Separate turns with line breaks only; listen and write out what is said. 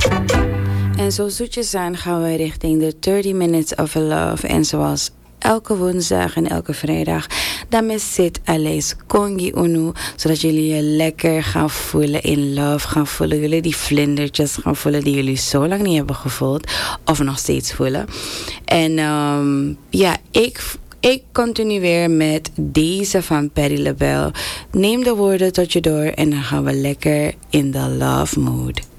En zo zoetjes aan gaan we richting de 30 Minutes of Love. En zoals elke woensdag en elke vrijdag, daarmee zit Alice Kongi Unu, zodat jullie je lekker gaan voelen, in love gaan voelen. Jullie die vlindertjes gaan voelen die jullie zo lang niet hebben gevoeld, of nog steeds voelen. En ja, ik continueer met deze van Patti LaBelle. Neem de woorden tot je door en dan gaan we lekker in de love mood.